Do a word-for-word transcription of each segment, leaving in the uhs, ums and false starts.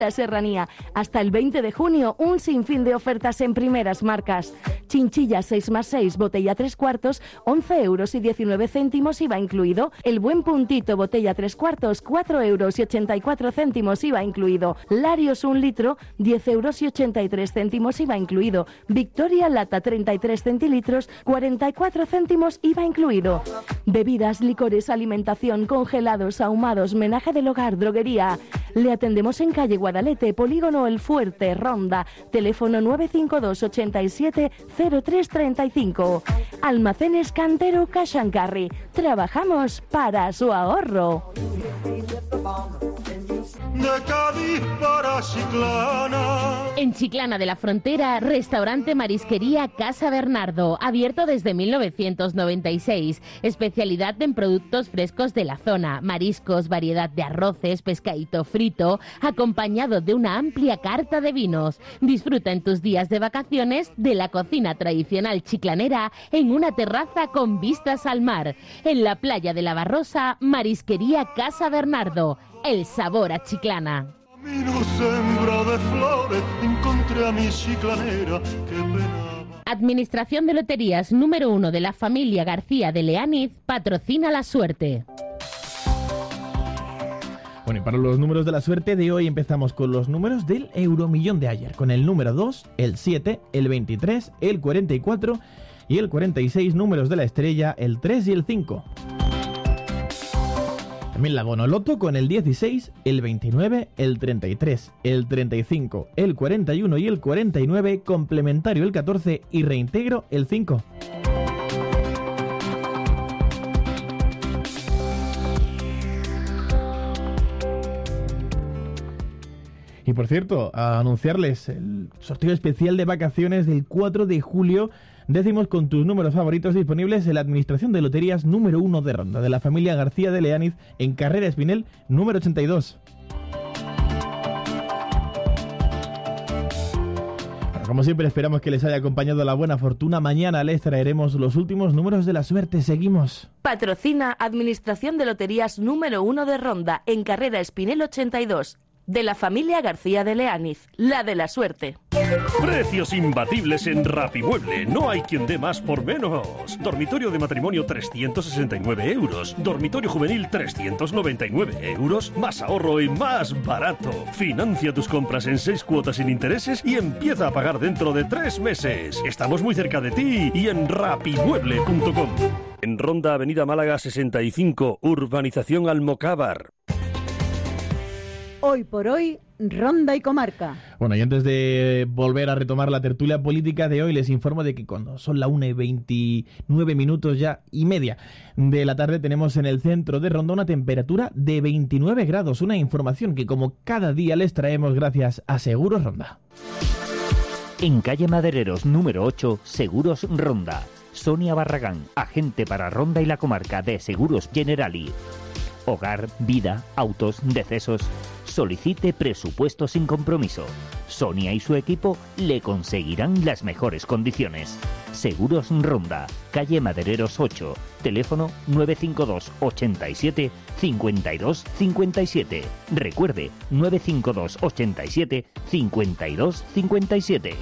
La Serranía. Hasta el veinte de junio, un sinfín de ofertas en primeras marcas. Chinchilla seis más seis, botella tres cuartos, once euros y diecinueve céntimos I V A incluido. El Buen Puntito, botella tres cuartos, cuatro euros y ochenta y cuatro céntimos I V A incluido. Larios un litro, diez euros y ochenta y tres céntimos I V A incluido. Victoria Lata treinta y tres centilitros, cuarenta y cuatro céntimos I V A incluido. Bebidas, licores, alimentación, congelados, ahumados, menaje del hogar, droguería. Le atendemos en calle Guadalete, Polígono El Fuerte, Ronda. Teléfono nueve cinco dos, ochenta y siete, cero tres treinta y cinco. Almacenes Cantero Cash and Carry. Trabajamos para su ahorro. De Cádiz para Chiclana. En Chiclana de la Frontera, restaurante Marisquería Casa Bernardo, abierto desde mil novecientos noventa y seis. Especialidad en productos frescos de la zona, mariscos, variedad de arroces, pescadito frito, acompañado de una amplia carta de vinos. Disfruta en tus días de vacaciones de la cocina tradicional chiclanera en una terraza con vistas al mar. En la playa de la Barrosa, Marisquería Casa Bernardo. El sabor a Chiclana. Camino sembra de flores, encontré a mi chiclanera que penaba. Administración de Loterías número uno de la familia García de Leániz patrocina la suerte. Bueno, y para los números de la suerte de hoy empezamos con los números del Euromillón de ayer, con el número dos, el siete, el veintitrés, el cuarenta y cuatro y el cuarenta y seis, números de la estrella, el tres y el cinco. También la Bonoloto con el dieciséis, el veintinueve, el treinta y tres, el treinta y cinco, el cuarenta y uno y el cuarenta y nueve, complementario el catorce y reintegro el cinco. Y por cierto, a anunciarles el sorteo especial de vacaciones del cuatro de julio, décimos con tus números favoritos disponibles en la Administración de Loterías número uno de Ronda, de la familia García de Leániz, en Carrera Espinel número ochenta y dos. Bueno, como siempre esperamos que les haya acompañado la buena fortuna. Mañana les traeremos los últimos números de la suerte. Seguimos. Patrocina Administración de Loterías número uno de Ronda, en Carrera Espinel ochenta y dos. De la familia García de Leániz, la de la suerte. Precios imbatibles en Rapimueble. No hay quien dé más por menos. Dormitorio de matrimonio trescientos sesenta y nueve euros. Dormitorio juvenil trescientos noventa y nueve euros. Más ahorro y más barato. Financia tus compras en seis cuotas sin intereses y empieza a pagar dentro de tres meses. Estamos muy cerca de ti y en rapimueble punto com. En Ronda, Avenida Málaga sesenta y cinco, Urbanización Almocávar. Hoy por hoy, Ronda y Comarca. Bueno, y antes de volver a retomar la tertulia política de hoy, les informo de que cuando son la una y veintinueve minutos ya y media de la tarde, tenemos en el centro de Ronda una temperatura de veintinueve grados. Una información que, como cada día, les traemos gracias a Seguros Ronda. En calle Madereros número ocho, Seguros Ronda. Sonia Barragán, agente para Ronda y la Comarca de Seguros Generali. Hogar, vida, autos, decesos. Solicite presupuesto sin compromiso. Sonia y su equipo le conseguirán las mejores condiciones. Seguros Ronda, calle Madereros ocho, teléfono nueve cinco dos, ochenta y siete, cincuenta y dos cincuenta y siete. Recuerde, nueve cinco dos, ochenta y siete, cincuenta y dos cincuenta y siete.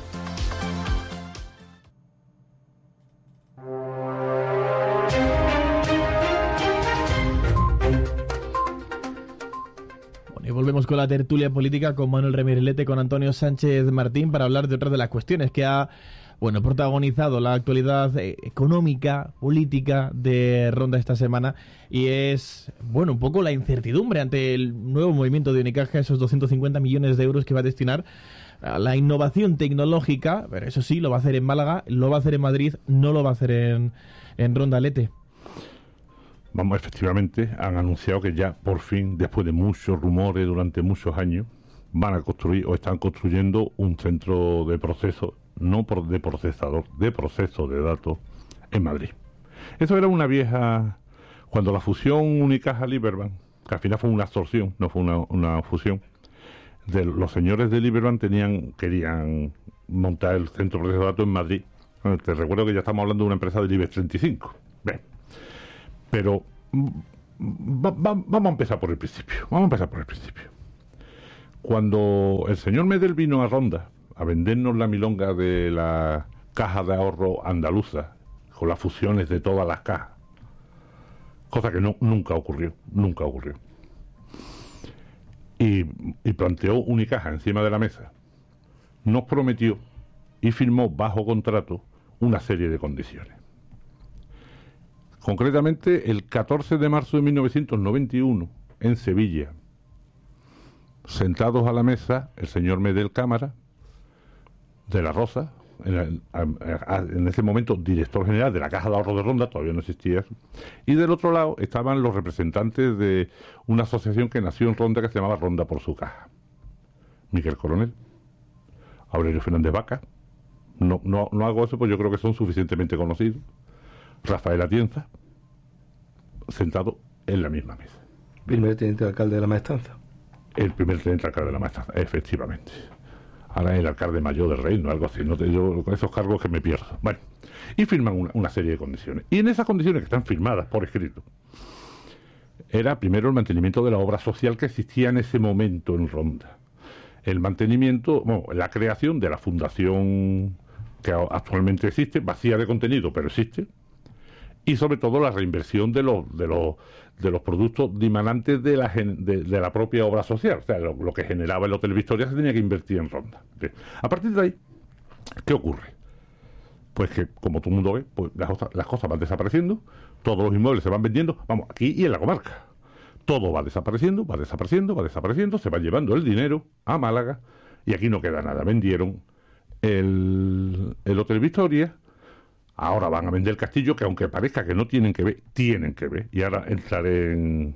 Y volvemos con la tertulia política con Manuel Remirelete, con Antonio Sánchez Martín, para hablar de otras de las cuestiones que ha, bueno, protagonizado la actualidad eh, económica, política de Ronda esta semana, y es, bueno, un poco la incertidumbre ante el nuevo movimiento de Unicaja, esos doscientos cincuenta millones de euros que va a destinar a la innovación tecnológica, pero eso sí, lo va a hacer en Málaga, lo va a hacer en Madrid, no lo va a hacer en, en Ronda. Lete. Vamos, efectivamente, han anunciado que ya, por fin, después de muchos rumores durante muchos años, van a construir o están construyendo un centro de proceso, no por, de procesador, de proceso de datos en Madrid. Eso era una vieja... Cuando la fusión Unicaja-Liberbank, que al final fue una absorción, no fue una, una fusión, de los señores de Liberbank tenían, querían montar el centro de proceso de datos en Madrid. Te recuerdo que ya estamos hablando de una empresa del IBEX treinta y cinco. Bien. Pero va, va, vamos a empezar por el principio. Vamos a empezar por el principio. Cuando el señor Medel vino a Ronda a vendernos la milonga de la caja de ahorro andaluza, con las fusiones de todas las cajas, cosa que no, nunca ocurrió, nunca ocurrió, y, y planteó Unicaja encima de la mesa, nos prometió y firmó bajo contrato una serie de condiciones. Concretamente, el catorce de marzo de mil novecientos noventa y uno, en Sevilla, sentados a la mesa, el señor Medel Cámara, de la Rosa, en, el, en ese momento director general de la Caja de Ahorro de Ronda, todavía no existía eso, y del otro lado estaban los representantes de una asociación que nació en Ronda que se llamaba Ronda por su Caja. Miguel Coronel, Aurelio Fernández Vaca, no, no, no hago eso porque yo creo que son suficientemente conocidos, Rafael Atienza, sentado en la misma mesa. Primer teniente alcalde de la Maestranza. El primer teniente alcalde de la Maestranza, efectivamente. Ahora el alcalde mayor del reino, algo así, no te, yo con esos cargos que me pierdo. Bueno, y firman una, una serie de condiciones. Y en esas condiciones que están firmadas por escrito, era primero el mantenimiento de la obra social que existía en ese momento en Ronda. El mantenimiento, bueno, la creación de la fundación que actualmente existe, vacía de contenido, pero existe, y sobre todo la reinversión de los de los de los productos dimanantes de la de, de la propia obra social. O sea, lo, lo que generaba el Hotel Victoria se tenía que invertir en Ronda. Bien. A partir de ahí, ¿qué ocurre? Pues que, como todo el mundo ve, pues las, las cosas van desapareciendo, todos los inmuebles se van vendiendo, vamos, aquí y en la comarca. Todo va desapareciendo, va desapareciendo, va desapareciendo, se va llevando el dinero a Málaga, y aquí no queda nada. Vendieron el, el Hotel Victoria. Ahora van a vender el castillo, que aunque parezca que no tienen que ver, tienen que ver. Y ahora entraré en,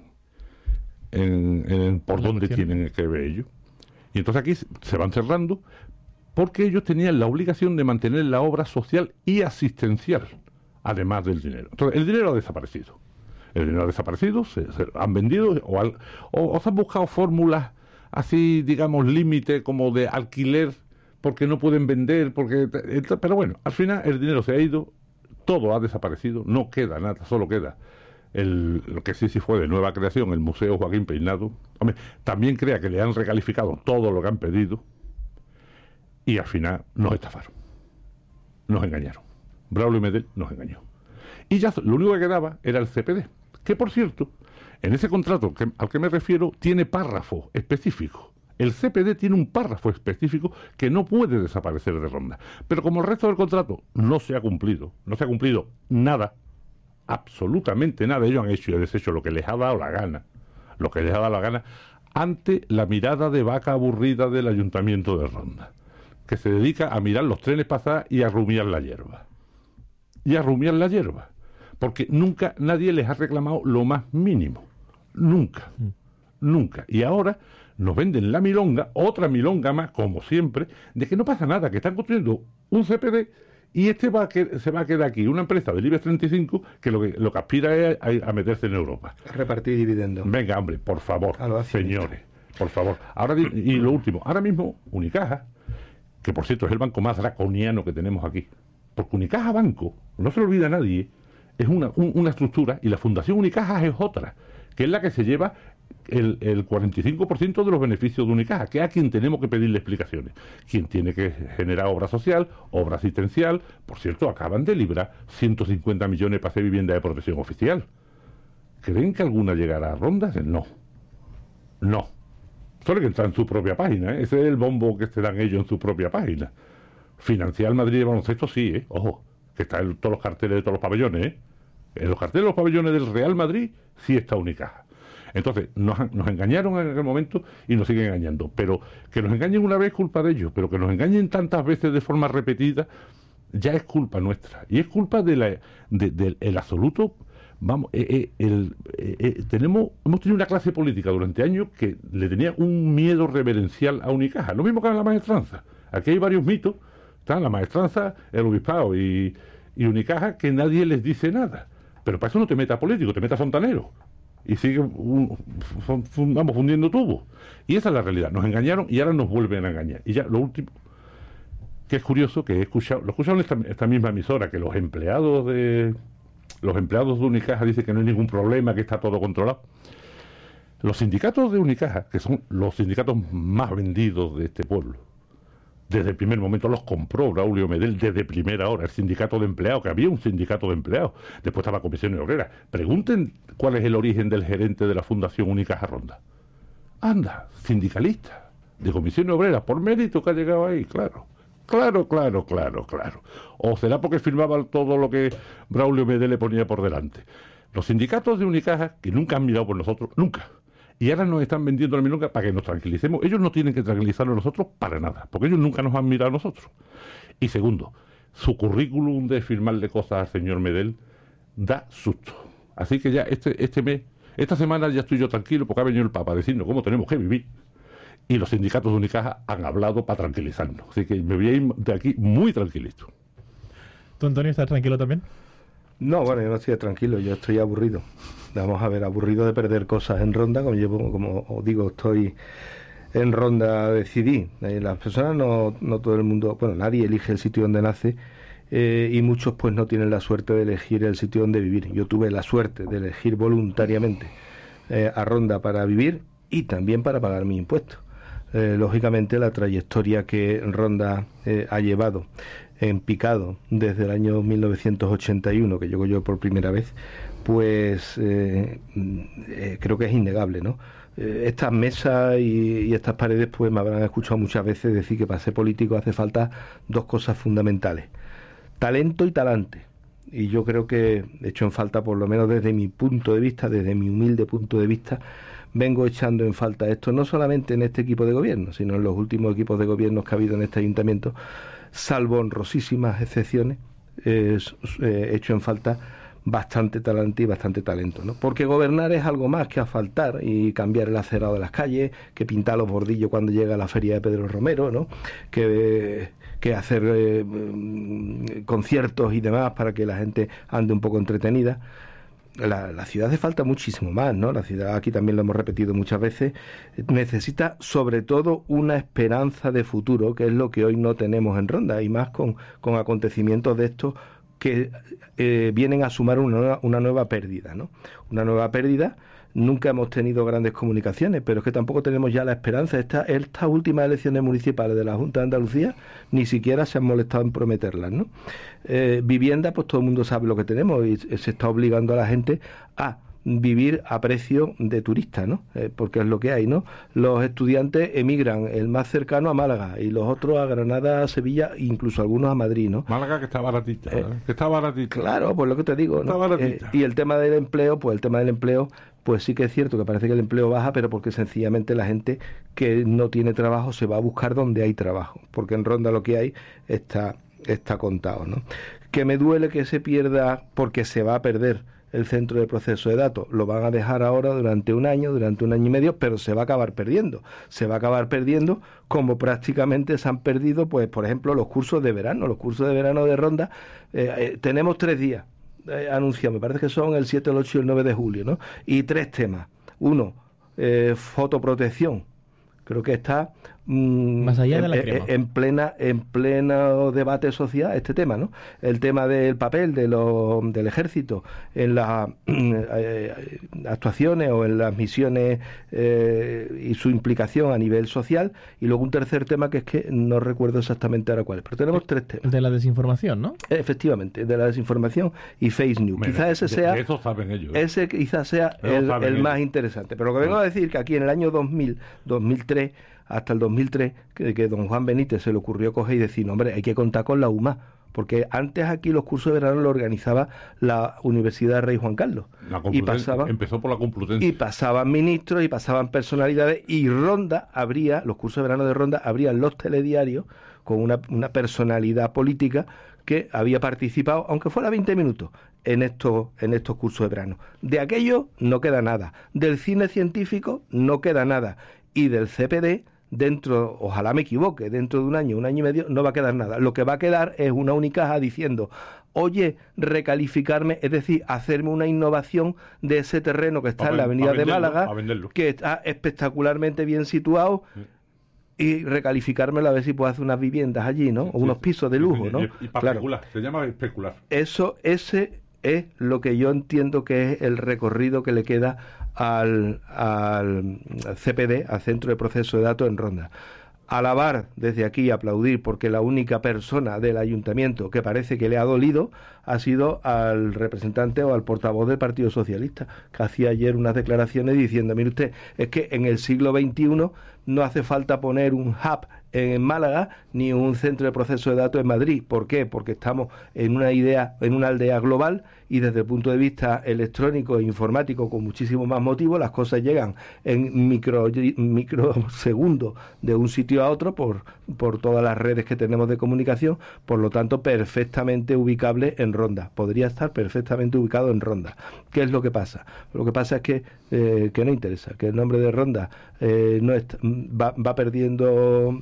en, en por la dónde cuestión. Tienen que ver ellos. Y entonces aquí se van cerrando, porque ellos tenían la obligación de mantener la obra social y asistencial, además del dinero. Entonces, el dinero ha desaparecido. El dinero ha desaparecido, se, se han vendido, o, al, o, o se han buscado fórmulas así, digamos, límite, como de alquiler, porque no pueden vender, porque pero bueno, al final el dinero se ha ido, todo ha desaparecido, no queda nada, solo queda el, lo que sí sí fue de nueva creación, el Museo Joaquín Peinado. Hombre, también crea que le han recalificado todo lo que han pedido, y al final nos estafaron, nos engañaron. Braulio Medel nos engañó. Y ya lo único que quedaba era el C P D, que por cierto, en ese contrato que, al que me refiero, tiene párrafo específico. El C P D tiene un párrafo específico que no puede desaparecer de Ronda. Pero como el resto del contrato no se ha cumplido, no se ha cumplido nada, absolutamente nada, ellos han hecho y deshecho lo que les ha dado la gana, lo que les ha dado la gana, ante la mirada de vaca aburrida del Ayuntamiento de Ronda, que se dedica a mirar los trenes pasar y a rumiar la hierba. Y a rumiar la hierba. Porque nunca nadie les ha reclamado lo más mínimo. Nunca. Mm. Nunca. Y ahora nos venden la milonga, otra milonga más, como siempre, de que no pasa nada, que están construyendo un C P D y este va a que, se va a quedar aquí, una empresa del IBEX treinta y cinco que lo que, lo que aspira es a, a meterse en Europa. A repartir dividendos. Venga, hombre, por favor, señores, por favor. Ahora y lo último, ahora mismo Unicaja, que por cierto es el banco más draconiano que tenemos aquí, porque Unicaja Banco, no se lo olvida a nadie, es una, un, una estructura, y la Fundación Unicaja es otra, que es la que se lleva el, el cuarenta y cinco por ciento de los beneficios de Unicaja, que es a quien tenemos que pedirle explicaciones. Quien tiene que generar obra social, obra asistencial. Por cierto, acaban de librar ciento cincuenta millones para hacer vivienda de protección oficial. ¿Creen que alguna llegará a Rondas? No. No. Solo que está en su propia página, ¿eh? Ese es el bombo que se dan ellos en su propia página. Financiar Madrid de baloncesto, sí, ¿eh? Ojo, que está en todos los carteles de todos los pabellones, ¿eh? En los carteles de los pabellones del Real Madrid sí está Unicaja. Entonces, nos, nos engañaron en aquel momento y nos siguen engañando. Pero que nos engañen una vez es culpa de ellos, pero que nos engañen tantas veces de forma repetida ya es culpa nuestra. Y es culpa de la, de, de, del absoluto... Vamos, eh, eh, el, eh, eh, tenemos, hemos tenido una clase política durante años que le tenía un miedo reverencial a Unicaja. Lo mismo que a la maestranza. Aquí hay varios mitos. Están la maestranza, el obispado y, y Unicaja, que nadie les dice nada. Pero para eso no te metas político, te metas fontanero. Y sigue un, fun, vamos, fundiendo tubos. Y esa es la realidad. Nos engañaron y ahora nos vuelven a engañar. Y ya lo último, que es curioso, que he escuchado, lo he escuchado en esta, esta misma emisora, que los empleados de los empleados de Unicaja dicen que no hay ningún problema, que está todo controlado. Los sindicatos de Unicaja, que son los sindicatos más vendidos de este pueblo, desde el primer momento los compró Braulio Medel desde primera hora, el sindicato de empleados, que había un sindicato de empleados, después estaba Comisiones Obreras. Pregunten cuál es el origen del gerente de la Fundación Unicaja Ronda. Anda, sindicalista, de Comisiones Obreras, por mérito que ha llegado ahí, claro. Claro, claro, claro, claro. O será porque firmaba todo lo que Braulio Medel le ponía por delante. Los sindicatos de Unicaja, que nunca han mirado por nosotros, nunca. Y ahora nos están vendiendo la milonga para que nos tranquilicemos. Ellos no tienen que tranquilizarnos a nosotros para nada, porque ellos nunca nos han mirado a nosotros. Y segundo, su currículum de firmarle cosas al señor Medel da susto. Así que ya este, este mes, esta semana ya estoy yo tranquilo, porque ha venido el Papa a decirnos cómo tenemos que vivir. Y los sindicatos de Unicaja han hablado para tranquilizarnos. Así que me voy a ir de aquí muy tranquilito. ¿Tú, Antonio, estás tranquilo también? No, bueno, yo no estoy tranquilo, yo estoy aburrido. Vamos a ver, aburrido de perder cosas en Ronda, como yo, como os digo, estoy en Ronda, decidí. Eh, las personas, no, no todo el mundo, bueno, nadie elige el sitio donde nace, eh, y muchos pues no tienen la suerte de elegir el sitio donde vivir. Yo tuve la suerte de elegir voluntariamente eh, a Ronda para vivir y también para pagar mis impuestos. Eh, lógicamente la trayectoria que Ronda eh, ha llevado en picado desde el año mil novecientos ochenta y uno, que llego yo por primera vez, pues eh, eh, creo que es innegable, ¿no? Eh, estas mesas y, y estas paredes pues me habrán escuchado muchas veces decir que para ser político hace falta dos cosas fundamentales: talento y talante. Y yo creo que he hecho en falta, por lo menos desde mi punto de vista, desde mi humilde punto de vista, vengo echando en falta esto, no solamente en este equipo de gobierno, sino en los últimos equipos de gobierno que ha habido en este ayuntamiento, salvo honrosísimas excepciones, eh, eh, hecho en falta bastante talante y bastante talento, ¿no? Porque gobernar es algo más que asfaltar y cambiar el acerado de las calles, que pintar los bordillos cuando llega la feria de Pedro Romero, ¿no? Que, que hacer eh, conciertos y demás para que la gente ande un poco entretenida. La, la ciudad hace falta muchísimo más, ¿no? La ciudad, aquí también lo hemos repetido muchas veces, necesita sobre todo una esperanza de futuro, que es lo que hoy no tenemos en Ronda, y más con, con acontecimientos de estos que eh, vienen a sumar una, una nueva pérdida, ¿no? Una nueva pérdida. Nunca hemos tenido grandes comunicaciones, pero es que tampoco tenemos ya la esperanza. Esta, estas últimas elecciones municipales de la Junta de Andalucía ni siquiera se han molestado en prometerlas, ¿no? Eh, vivienda, pues todo el mundo sabe lo que tenemos y se está obligando a la gente a vivir a precio de turista, ¿no? Eh, porque es lo que hay, ¿no? Los estudiantes emigran, el más cercano a Málaga y los otros a Granada, a Sevilla, incluso algunos a Madrid, ¿no? Málaga que está baratita, eh, ¿eh? que está baratita. Claro, pues lo que te digo, está ¿no? baratita. Eh, y el tema del empleo, pues el tema del empleo, pues sí que es cierto que parece que el empleo baja, pero porque sencillamente la gente que no tiene trabajo se va a buscar donde hay trabajo, porque en Ronda lo que hay está, está contado, ¿no? Que me duele que se pierda, porque se va a perder el centro de proceso de datos. Lo van a dejar ahora durante un año, durante un año y medio, pero se va a acabar perdiendo. Se va a acabar perdiendo como prácticamente se han perdido, pues por ejemplo, los cursos de verano. Los cursos de verano de Ronda, eh, eh, tenemos tres días eh, anunciados, me parece que son el siete, el ocho y el nueve de julio, ¿no? Y tres temas. Uno, eh, fotoprotección. Creo que está mmm, más allá en, de la crema. en plena en pleno debate social este tema, ¿no? El tema del papel de lo, del ejército en las eh, actuaciones o en las misiones eh, y su implicación a nivel social, y luego un tercer tema que es que no recuerdo exactamente ahora cuál es, pero tenemos tres temas. De la desinformación, ¿no? Efectivamente, de la desinformación y fake news. Bueno, quizás ese de, sea de eso saben ellos, ¿eh? ese quizás sea Eso el, el ellos. más interesante. Pero lo que vengo a decir que aquí en el año dos mil, dos mil tres hasta el dos mil tres, que, que don Juan Benítez se le ocurrió coger y decir, no, hombre, hay que contar con la U M A, porque antes aquí los cursos de verano lo organizaba la Universidad Rey Juan Carlos. La y pasaban, empezó por la Complutense. Y pasaban ministros y pasaban personalidades, y Ronda habría, los cursos de verano de Ronda, habrían los telediarios con una, una personalidad política que había participado, aunque fuera veinte minutos, en estos, en estos cursos de verano. De aquello no queda nada. Del cine científico no queda nada. Y del C P D, dentro, ojalá me equivoque, dentro de un año, un año y medio, no va a quedar nada. Lo que va a quedar es una Unicaja diciendo, oye, recalificarme, es decir, hacerme una innovación de ese terreno que está a en la avenida venderlo, de Málaga, que está espectacularmente bien situado, sí. Y recalificármelo a ver si puedo hacer unas viviendas allí, ¿no? O unos pisos de lujo, ¿no? Y, y particular, claro. Se llama especular. Eso, ese es lo que yo entiendo que es el recorrido que le queda al, al C P D, al Centro de Proceso de Datos en Ronda. Alabar desde aquí, aplaudir, porque la única persona del ayuntamiento que parece que le ha dolido ha sido al representante o al portavoz del Partido Socialista, que hacía ayer unas declaraciones diciendo, mire usted, es que en el siglo veintiuno no hace falta poner un hub en Málaga ni un centro de proceso de datos en Madrid. ¿Por qué? Porque estamos en una idea, en una aldea global, y desde el punto de vista electrónico e informático, con muchísimo más motivo, las cosas llegan en micro, microsegundos de un sitio a otro por, por todas las redes que tenemos de comunicación, por lo tanto perfectamente ubicable en Ronda. Podría estar perfectamente ubicado en Ronda. ¿Qué es lo que pasa? Lo que pasa es que, eh, que no interesa, que el nombre de Ronda eh, no está, va, va perdiendo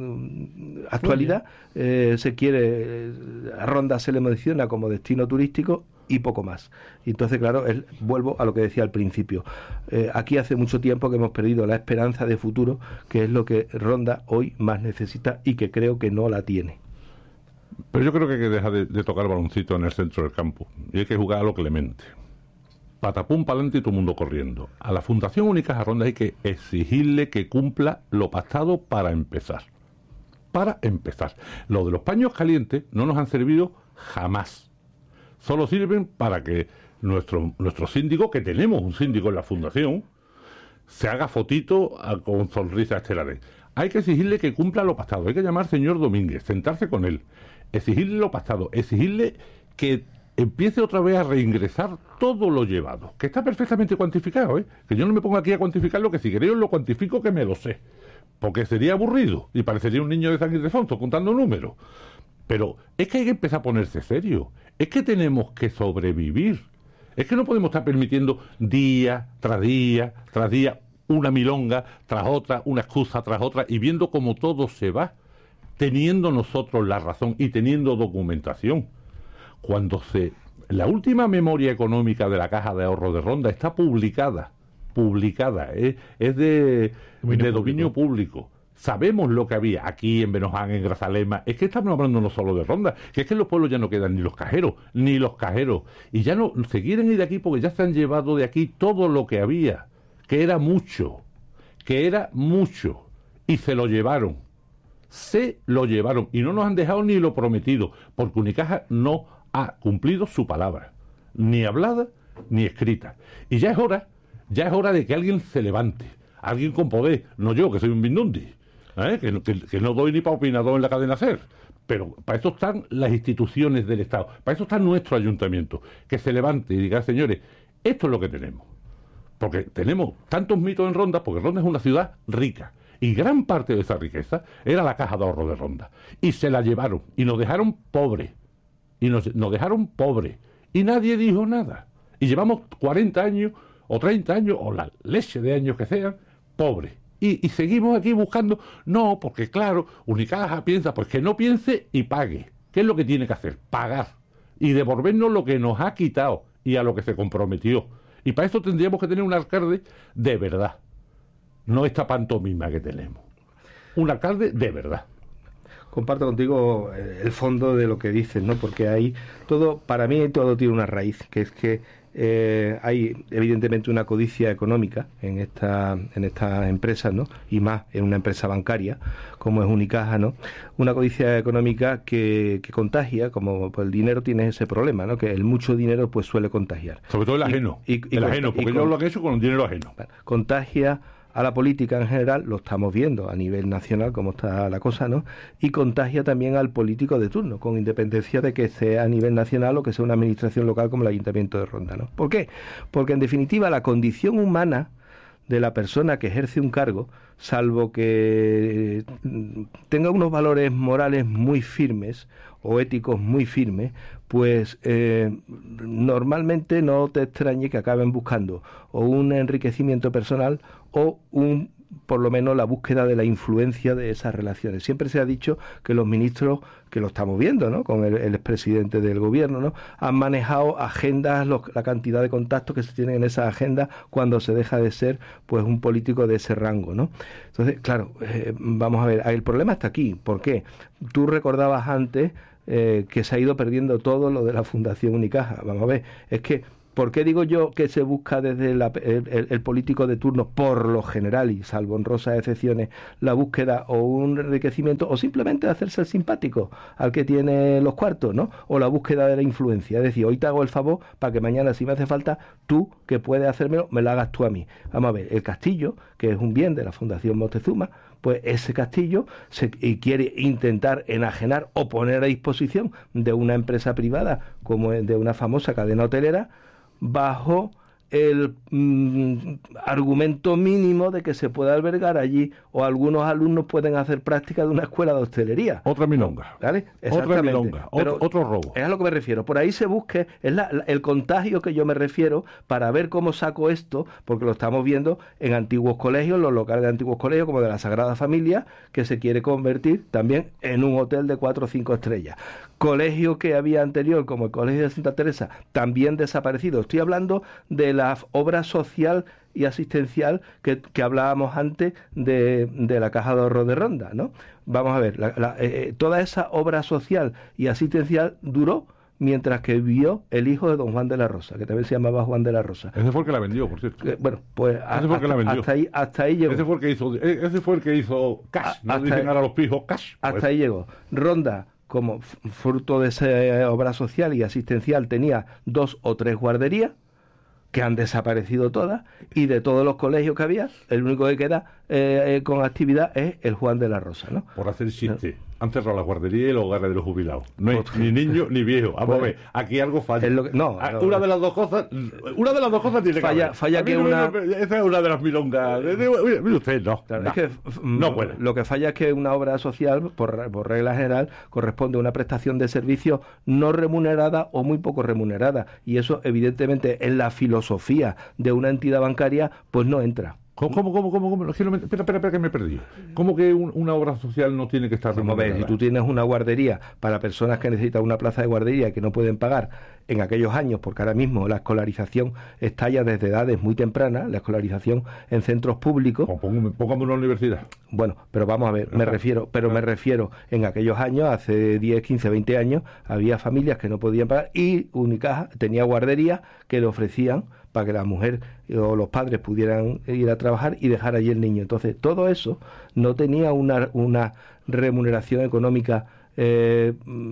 mm, actualidad, eh, se quiere, a Ronda se le menciona como destino turístico y poco más. Y entonces, claro, es, vuelvo a lo que decía al principio. Eh, aquí hace mucho tiempo que hemos perdido la esperanza de futuro, que es lo que Ronda hoy más necesita y que creo que no la tiene. Pero yo creo que hay que dejar de, de tocar baloncito en el centro del campo y hay que jugar a lo clemente. Patapum para adelante y todo el mundo corriendo. A la Fundación Unicaja Ronda hay que exigirle que cumpla lo pactado para empezar. Para empezar. Lo de los paños calientes no nos han servido jamás. Solo sirven para que nuestro, nuestro síndico, que tenemos un síndico en la Fundación, se haga fotito a, con sonrisas estelares. Hay que exigirle que cumpla lo pactado. Hay que llamar al señor Domínguez, sentarse con él, exigirle lo pactado, exigirle que empiece otra vez a reingresar todo lo llevado, que está perfectamente cuantificado, ¿eh? Que yo no me pongo aquí a cuantificar lo que si queréis lo cuantifico, que me lo sé, porque sería aburrido y parecería un niño de San Ildefonso contando números. Pero es que hay que empezar a ponerse serio, es que tenemos que sobrevivir, es que no podemos estar permitiendo día tras día tras día una milonga tras otra, una excusa tras otra, y viendo cómo todo se va, teniendo nosotros la razón y teniendo documentación. Cuando se... La última memoria económica de la Caja de Ahorro de Ronda está publicada, publicada, ¿eh? Es de dominio, de dominio público. público. Sabemos lo que había aquí en Benoján, en Grazalema. Es que estamos hablando no solo de Ronda, que es que en los pueblos ya no quedan ni los cajeros, ni los cajeros. Y ya no se quieren ir de aquí porque ya se han llevado de aquí todo lo que había, que era mucho, que era mucho, y se lo llevaron. Se lo llevaron y no nos han dejado ni lo prometido, porque Unicaja no ha cumplido su palabra, ni hablada ni escrita. Y ya es hora, ya es hora de que alguien se levante, alguien con poder, no yo, que soy un mindundi, ¿eh? que, que, que no doy ni para opinador en la cadena SER, pero para eso están las instituciones del Estado, para eso está nuestro ayuntamiento, que se levante y diga, señores, esto es lo que tenemos, porque tenemos tantos mitos en Ronda, porque Ronda es una ciudad rica, y gran parte de esa riqueza era la Caja de Ahorro de Ronda, y se la llevaron, y nos dejaron pobres, y nos, nos dejaron pobres, y nadie dijo nada, y llevamos cuarenta años, o treinta años, o la leche de años que sean, pobres, y, y seguimos aquí buscando, no, porque claro, Unicaja piensa, pues que no piense y pague, ¿qué es lo que tiene que hacer? Pagar, y devolvernos lo que nos ha quitado, y a lo que se comprometió, y para eso tendríamos que tener un alcalde de verdad, no esta pantomima que tenemos, un alcalde de verdad. Comparto contigo el fondo de lo que dices, ¿no? Porque ahí todo, para mí todo tiene una raíz, que es que eh, hay evidentemente una codicia económica en esta, en estas empresas, ¿no? Y más en una empresa bancaria como es Unicaja, ¿no? Una codicia económica que, que contagia, como pues, el dinero tiene ese problema, ¿no? Que el mucho dinero pues suele contagiar. Sobre todo el ajeno, y, y, el y, ajeno, porque y, ellos lo han hecho con el dinero ajeno. Contagia a la política en general, lo estamos viendo a nivel nacional cómo está la cosa, ¿no? Y contagia también al político de turno, con independencia de que sea a nivel nacional o que sea una administración local como el Ayuntamiento de Ronda, ¿no? ¿Por qué? Porque en definitiva la condición humana de la persona que ejerce un cargo, salvo que tenga unos valores morales muy firmes o éticos muy firmes, pues eh, normalmente no te extrañe que acaben buscando o un enriquecimiento personal o un por lo menos la búsqueda de la influencia de esas relaciones. Siempre se ha dicho que los ministros, que lo estamos viendo, ¿no? Con el, el expresidente del gobierno, ¿no? Han manejado agendas, los, la cantidad de contactos que se tienen en esa agenda cuando se deja de ser pues un político de ese rango, ¿no? Entonces, claro, eh, vamos a ver, el problema está aquí. ¿Por qué? Tú recordabas antes eh, que se ha ido perdiendo todo lo de la Fundación Unicaja. Vamos a ver, es que ¿por qué digo yo que se busca desde la, el, el, el político de turno, por lo general, y salvo honrosas excepciones, la búsqueda o un enriquecimiento, o simplemente hacerse el simpático al que tiene los cuartos, ¿no? O la búsqueda de la influencia. Es decir, hoy te hago el favor para que mañana, si me hace falta, tú, que puedes hacérmelo, me lo hagas tú a mí. Vamos a ver, el castillo, que es un bien de la Fundación Moctezuma, pues ese castillo se, y quiere intentar enajenar o poner a disposición de una empresa privada, como de una famosa cadena hotelera, bajo el mm, argumento mínimo de que se pueda albergar allí o algunos alumnos pueden hacer práctica de una escuela de hostelería. Otra milonga. ¿Vale? Otra milonga. Pero otro, otro robo. Es a lo que me refiero. Por ahí se busque, es la, la, el contagio que yo me refiero para ver cómo saco esto, porque lo estamos viendo en antiguos colegios, los locales de antiguos colegios, como de la Sagrada Familia, que se quiere convertir también en un hotel de cuatro o cinco estrellas. Colegio que había anterior, como el Colegio de Santa Teresa, también desaparecido. Estoy hablando de la obra social y asistencial que, que hablábamos antes de, de la Caja de Ahorro de Ronda, ¿no? Vamos a ver, la, la, eh, toda esa obra social y asistencial duró mientras que vivió el hijo de don Juan de la Rosa, que también se llamaba Juan de la Rosa. Ese fue el que la vendió, por cierto. Eh, bueno, pues ese hasta, fue el que la vendió. hasta ahí, hasta ahí llegó. Ese fue el que hizo, ese fue el que hizo cash. A, no dicen ahora los pijos cash. Hasta pues. ahí llegó. Ronda, como fruto de esa obra social y asistencial, tenía dos o tres guarderías que han desaparecido todas, y de todos los colegios que había, el único que queda eh, eh, con actividad es el Juan de la Rosa, ¿no? Por hacer chiste, han cerrado la guardería y los hogares de los jubilados. No hay ni niño ni viejo. Vamos pues, a ver, aquí algo falla. Lo que, no, ah, no, una de las dos cosas, una de las dos cosas tiene falla, que falla que una. Esa es una de las milongas. Mire usted, no. Claro, no, es que, no puede. Lo que falla es que una obra social, por, por regla general, corresponde a una prestación de servicios no remunerada o muy poco remunerada. Y eso, evidentemente, en la filosofía de una entidad bancaria, pues no entra. ¿Cómo, cómo, cómo, cómo? cómo? Espera, espera, espera, que me he perdido. ¿Cómo que un, una obra social no tiene que estar remunerada? Si tú tienes una guardería para personas que necesitan una plaza de guardería y que no pueden pagar en aquellos años, porque ahora mismo la escolarización está ya desde edades muy tempranas, la escolarización en centros públicos. Póngame, póngame una universidad. Bueno, pero vamos a ver, me refiero, pero me refiero, en aquellos años, hace diez, quince, veinte años, había familias que no podían pagar y Unicaja tenía guarderías que le ofrecían para que la mujer o los padres pudieran ir a trabajar y dejar allí el niño. Entonces, todo eso no tenía una, una remuneración económica eh,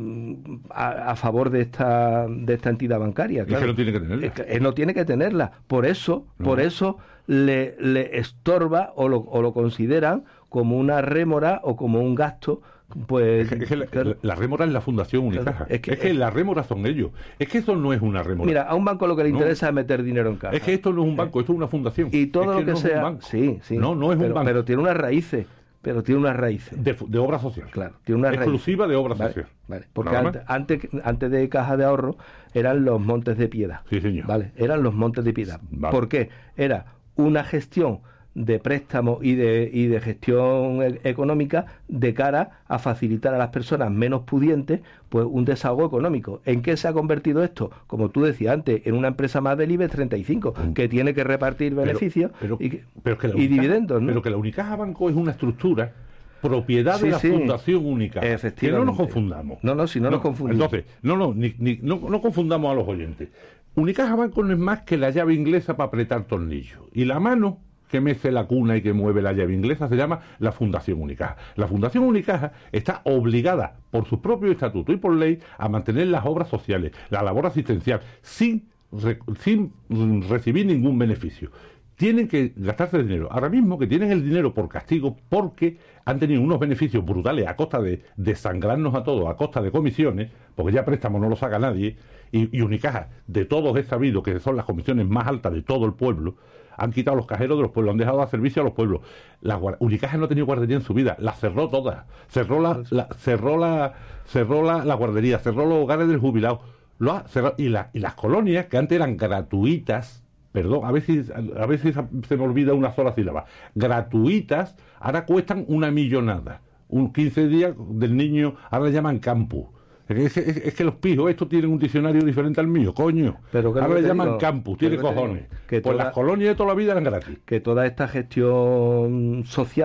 a, a favor de esta de esta entidad bancaria. Claro. Es que no tiene que tenerla. Es que, no tiene que tenerla. Por eso, no. por eso le, le estorba o lo, o lo consideran como una rémora o como un gasto. Pues es que, es que la, claro. la rémora es la Fundación Unicaja. Claro, es que, es que es, las rémoras son ellos. Es que eso no es una rémora. Mira, a un banco lo que le no. interesa es meter dinero en caja. Es que esto no es un banco, esto es una fundación. Y todo es lo que, que no sea. Es un banco. Sí, sí. No, no es pero, un banco. Pero tiene unas raíces. Pero tiene unas raíces. De, de obra social. Claro, tiene unas exclusiva raíces. de obra vale, social. Vale, porque antes, antes, antes de Caja de Ahorro eran los Montes de Piedad. Sí, señor. Vale, eran los Montes de Piedad. Vale. ¿Por qué? Era una gestión de préstamo y de, y de gestión e- económica de cara a facilitar a las personas menos pudientes pues un desahogo económico. ¿En qué se ha convertido esto? Como tú decías antes, en una empresa más del IBEX treinta y cinco, que tiene que repartir beneficios pero, pero, y, pero que la y Unicaja, dividendos, ¿no? Pero que la Unicaja Banco es una estructura propiedad sí, de la sí. Fundación Unicaja. Efectivamente. Que no nos confundamos. No, no, si no, no nos confundimos. Entonces, no, no, ni, ni, no, no confundamos a los oyentes. Unicaja Banco no es más que la llave inglesa para apretar tornillos. Y la mano que mece la cuna y que mueve la llave inglesa se llama la Fundación Unicaja. La Fundación Unicaja está obligada por su propio estatuto y por ley a mantener las obras sociales, la labor asistencial, sin, re, sin recibir ningún beneficio. Tienen que gastarse el dinero. Ahora mismo que tienen el dinero por castigo porque han tenido unos beneficios brutales a costa de desangrarnos a todos, a costa de comisiones, porque ya préstamo no lo saca nadie, y, y Unicaja, de todos es sabido que son las comisiones más altas de todo el pueblo, han quitado los cajeros de los pueblos, han dejado de dar servicio a los pueblos. La Unicaja no ha tenido guardería en su vida, la cerró toda, cerró la, la cerró la, cerró la, la guardería, cerró los hogares del jubilado, lo ha cerrado, y, la, y las colonias que antes eran gratuitas, perdón, a veces, a veces se me olvida una sola sílaba, gratuitas, ahora cuestan una millonada. Un quince días del niño, ahora le llaman campus. Es, es, es que los pijos estos tienen un diccionario diferente al mío, coño. Pero ahora le llaman digo, campus, tiene cojones. Que pues toda, las colonias de toda la vida eran gratis. Que toda esta gestión social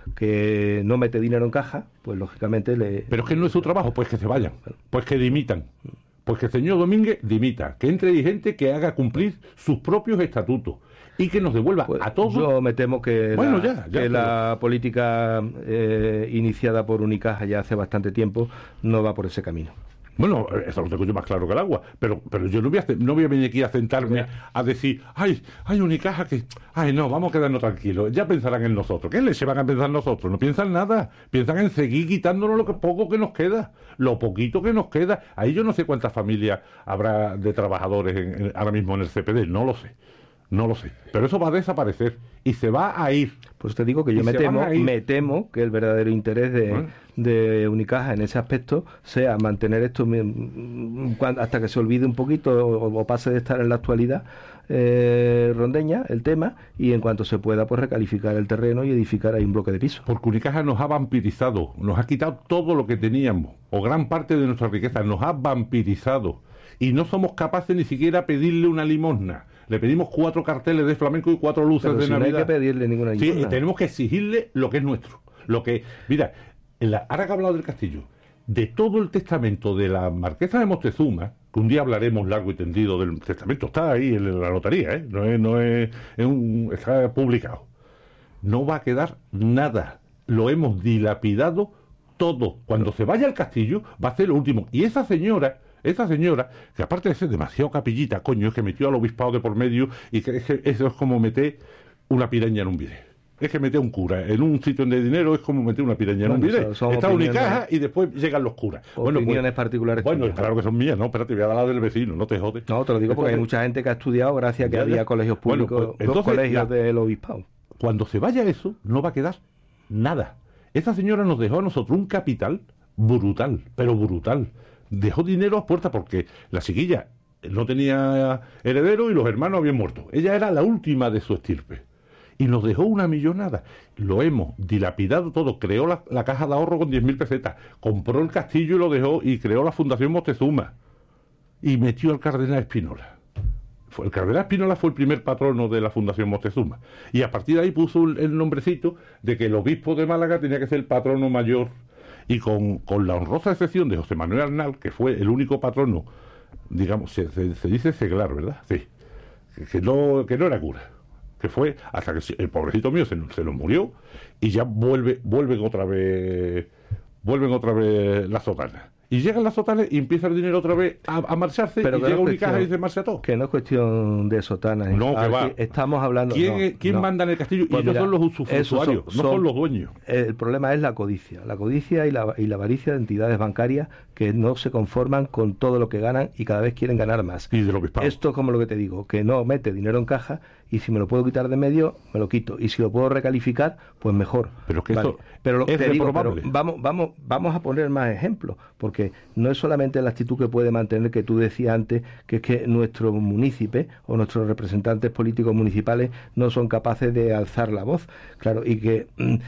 que no mete dinero en caja, pues lógicamente le... Pero es que no es su trabajo, pues que se vayan, pues que dimitan. Pues que el señor Domínguez dimita, que entre gente que haga cumplir sus propios estatutos y que nos devuelva pues a todos. Yo me temo que, bueno, la, ya, ya, que pero... la política eh, iniciada por Unicaja ya hace bastante tiempo no va por ese camino. Bueno, eso lo tengo yo más claro que el agua, pero pero yo no voy a, no voy a venir aquí a sentarme a decir, ay, hay Unicaja que, ay, no, vamos a quedarnos tranquilos, ya pensarán en nosotros. ¿Qué se van a pensar nosotros? No piensan nada, piensan en seguir quitándonos lo que poco que nos queda, lo poquito que nos queda. Ahí yo no sé cuántas familias habrá de trabajadores en, en, ahora mismo en el C P D, no lo sé. No lo sé, pero eso va a desaparecer y se va a ir. Pues te digo que yo me temo, me temo que el verdadero interés de, ¿Eh? de Unicaja en ese aspecto sea mantener esto hasta que se olvide un poquito o, o pase de estar en la actualidad eh, rondeña el tema, y en cuanto se pueda pues recalificar el terreno y edificar ahí un bloque de piso. Porque Unicaja nos ha vampirizado, nos ha quitado todo lo que teníamos, o gran parte de nuestra riqueza, nos ha vampirizado y no somos capaces ni siquiera pedirle una limosna. Le pedimos cuatro carteles de flamenco y cuatro luces Pero de si Navidad. No hay que pedirle ninguna limosna. Sí, tenemos que exigirle lo que es nuestro. Lo que, mira, en la, ahora que he hablado del castillo, de todo el testamento de la marquesa de Moctezuma, que un día hablaremos largo y tendido del testamento, está ahí en la notaría, ¿eh? no es, no es, es un, está publicado. No va a quedar nada. Lo hemos dilapidado todo. Cuando se vaya al castillo, va a ser lo último. Y esa señora... Esa señora, que aparte de ser demasiado capillita, coño, es que metió al obispado de por medio y que, es que eso es como meter una piraña en un bidé. Es que meter un cura en un sitio de dinero es como meter una piraña en bueno, un bidé. Está Unicaja y después llegan los curas. Opiniones bueno, pues, particulares. Bueno, tuyas. Claro que son mías, no, espérate, voy a dar la del vecino, no te jodes. No, te lo digo porque hay mucha gente que ha estudiado gracias a que ya, había ya. colegios públicos, bueno, pues, entonces, colegios la, del obispado. Cuando se vaya eso, no va a quedar nada. Esa señora nos dejó a nosotros un capital brutal, pero brutal. Dejó dinero a puerta porque la chiquilla no tenía heredero y los hermanos habían muerto. Ella era la última de su estirpe. Y nos dejó una millonada. Lo hemos dilapidado todo. Creó la, la caja de ahorro con diez mil pesetas. Compró el castillo y lo dejó. Y creó la Fundación Moctezuma. Y metió al cardenal Espínola. Fue, el cardenal Espínola fue el primer patrono de la Fundación Moctezuma. Y a partir de ahí puso el, el nombrecito de que el obispo de Málaga tenía que ser el patrono mayor. Y con, con la honrosa excepción de José Manuel Arnal, que fue el único patrono, digamos, se, se, se dice seglar, ¿verdad? Sí. Que, que, no, que no era cura. Que fue hasta que el pobrecito mío se, se nos murió y ya vuelve, vuelven otra vez, vuelven otra vez las sotanas. Y llegan las sotanas y empieza el dinero otra vez a, a marcharse. Pero y llega no Unicaja y se marcha todo. Que no es cuestión de sotanas. No, que va. Estamos hablando... ¿Quién, no, ¿quién no. manda en el castillo? Pues y ellos mira, son los usufructuarios, no son, son los dueños. El problema es la codicia. La codicia y la, y la avaricia de entidades bancarias que no se conforman con todo lo que ganan y cada vez quieren ganar más. Y de lo que Esto es como lo que te digo, que no mete dinero en caja y si me lo puedo quitar de medio, me lo quito. Y si lo puedo recalificar, pues mejor. Pero que vale. Eso pero lo, es te digo, pero reprobable. vamos, vamos, vamos a poner más ejemplos, porque no es solamente la actitud que puede mantener, que tú decías antes, que es que nuestros municipios o nuestros representantes políticos municipales no son capaces de alzar la voz. Claro, y que...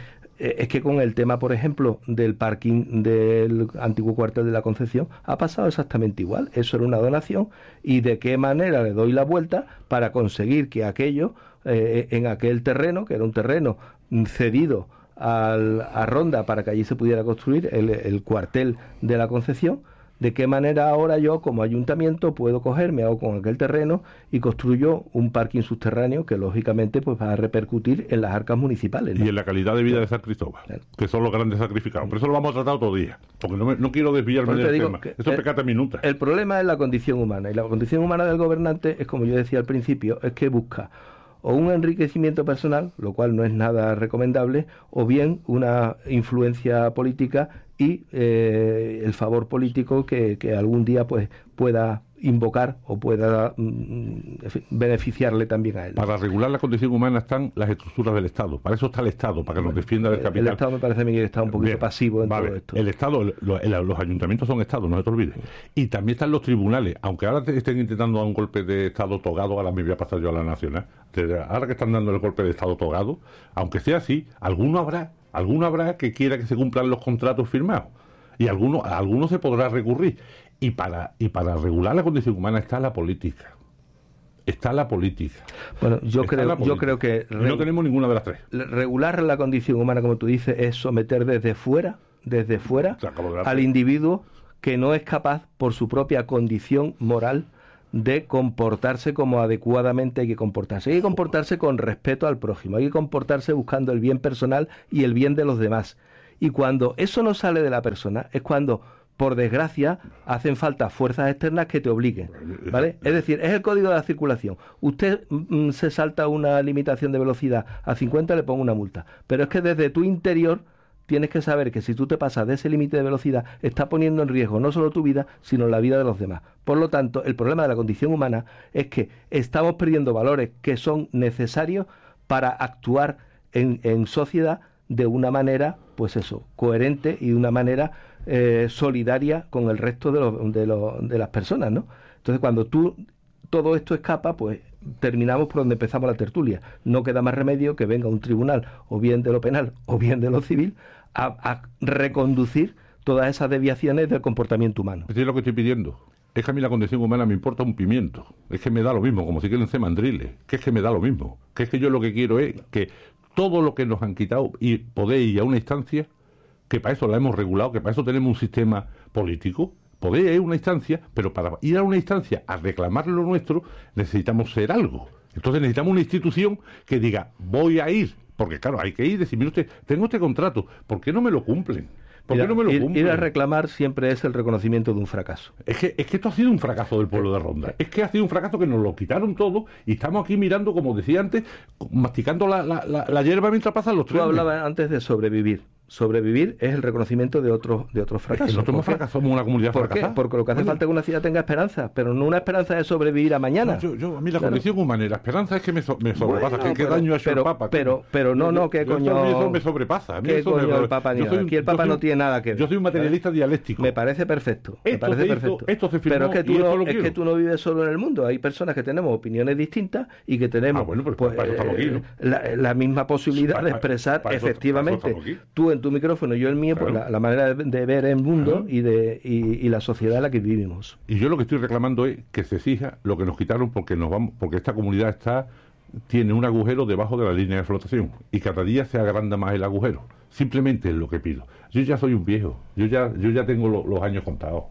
es que con el tema, por ejemplo, del parking del antiguo cuartel de la Concepción ha pasado exactamente igual. Eso era una donación y de qué manera le doy la vuelta para conseguir que aquello, eh, en aquel terreno, que era un terreno cedido al, a Ronda para que allí se pudiera construir el, el cuartel de la Concepción, de qué manera ahora yo como ayuntamiento puedo coger, me hago con aquel terreno y construyo un parking subterráneo que lógicamente pues va a repercutir en las arcas municipales, ¿no? Y en la calidad de vida de San Cristóbal, claro, que son los grandes sacrificados. Por eso lo vamos a tratar otro día, porque no, me, no quiero desviarme del tema. Eso es pecata minuta. El problema es la condición humana, y la condición humana del gobernante es, como yo decía al principio, es que busca o un enriquecimiento personal, lo cual no es nada recomendable, o bien una influencia política y eh, el favor político que, que algún día pues pueda invocar o pueda mm, beneficiarle también a él. Para regular la condición humana están las estructuras del Estado. Para eso está el Estado, para que nos defienda del capital. El Estado me parece a mí que está un poquito Bien, pasivo en vale. todo esto. El Estado, lo, el, los ayuntamientos son Estados, no se te olvides. Y también están los tribunales, aunque ahora te estén intentando dar un golpe de Estado togado, ahora me voy a pasar yo a la Nacional, ahora que están dando el golpe de Estado togado, aunque sea así, alguno habrá, alguno habrá que quiera que se cumplan los contratos firmados. Y alguno, a algunos se podrá recurrir. Y para, y para regular la condición humana está la política. está la política. Bueno, yo creo, yo creo que re- no tenemos ninguna de las tres. Regular la condición humana, como tú dices, es someter desde fuera, desde fuera, al individuo que no es capaz, por su propia condición moral, de comportarse como adecuadamente hay que comportarse. Hay que comportarse con respeto al prójimo, hay que comportarse buscando el bien personal y el bien de los demás. Y cuando eso no sale de la persona, es cuando, por desgracia, hacen falta fuerzas externas que te obliguen, ¿vale? Es decir, es el código de la circulación. Usted mm, se salta una limitación de velocidad a cincuenta, le pongo una multa. Pero es que desde tu interior tienes que saber que si tú te pasas de ese límite de velocidad, estás poniendo en riesgo no solo tu vida, sino la vida de los demás. Por lo tanto, el problema de la condición humana es que estamos perdiendo valores que son necesarios para actuar en, en sociedad de una manera, pues eso, coherente y de una manera eh, solidaria con el resto de, los, de, los, de las personas, ¿no? Entonces, cuando tú todo esto escapa, pues terminamos por donde empezamos la tertulia. No queda más remedio que venga un tribunal, o bien de lo penal, o bien de lo civil, a, a reconducir todas esas desviaciones del comportamiento humano. Es lo que estoy pidiendo. Es que a mí la condición humana me importa un pimiento. Es que me da lo mismo, como si quieren ser mandriles. Que es que me da lo mismo. Que es que yo lo que quiero es que todo lo que nos han quitado, y podéis ir a una instancia, que para eso la hemos regulado, que para eso tenemos un sistema político, podéis ir a una instancia, pero para ir a una instancia a reclamar lo nuestro, necesitamos ser algo. Entonces necesitamos una institución que diga, voy a ir. Porque claro, hay que ir y decir, mire usted, tengo este contrato, ¿por qué no me lo cumplen? ¿Por Mira, qué no me lo ir, cumplen? Ir a reclamar siempre es el reconocimiento de un fracaso. Es que, es que esto ha sido un fracaso del pueblo de Ronda. Es que ha sido un fracaso que nos lo quitaron todo y estamos aquí mirando, como decía antes, masticando la, la, la, la hierba mientras pasan los trenes. Tú hablabas antes de sobrevivir. Sobrevivir es el reconocimiento de otros de otros fracasos. Es que nosotros hemos fracasado, somos una comunidad ¿Por fracasada. qué? Porque lo que hace bueno. falta es que una ciudad tenga esperanza, pero no una esperanza de sobrevivir a mañana. No, yo, yo, a mí la claro. condición humana y la esperanza es que me, so, me sobrepasa. Bueno, ¿Qué, pero, ¿Qué daño ha hecho pero, el Papa? Pero, pero no, no, ¿qué coño? A mí eso me sobrepasa. A mí ¿Qué eso coño me, el Papa ni nada? Aquí el Papa soy, no tiene nada que ver. Yo soy un materialista ¿vale? dialéctico. Me parece perfecto. Me esto parece hizo, perfecto. Esto se firmó, pero es que tú, no, es quiero. que tú no vives solo en el mundo. Hay personas que tenemos opiniones distintas y que tenemos ah, bueno, pues, pues, para eso estamos aquí, ¿no? la, la misma posibilidad para, de expresar para eso, efectivamente para eso tú en tu micrófono y yo en el mío, claro. pues la, la manera de, de ver el mundo claro. y de y, y la sociedad en la que vivimos. Y yo lo que estoy reclamando es que se exija lo que nos quitaron porque nos vamos, porque esta comunidad está tiene un agujero debajo de la línea de flotación y cada día se agranda más el agujero. Simplemente es lo que pido. Yo ya soy un viejo, yo ya yo ya tengo lo, los años contados.